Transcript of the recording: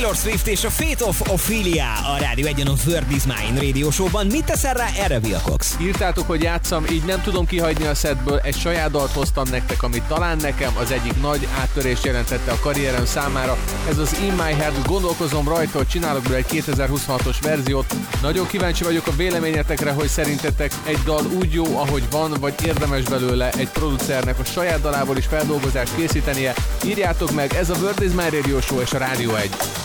Taylor Swift és a Fate of Ophelia a Rádió 1-en a Word is Mine Radio Show-ban. Mit teszel rá erre, Vilkox? Írtátok, hogy játszam, így nem tudom kihagyni a setből. Egy saját dalt hoztam nektek, amit talán nekem az egyik nagy áttörést jelentette a karrierem számára. Ez az In My Head, gondolkozom rajta, hogy csinálok belőle egy 2026-os verziót. Nagyon kíváncsi vagyok a véleményetekre, hogy szerintetek egy dal úgy jó, ahogy van, vagy érdemes belőle egy producernek a saját dalából is feldolgozást készítenie. Írjátok meg, ez a Word is My Radio Show és a Rádió 1.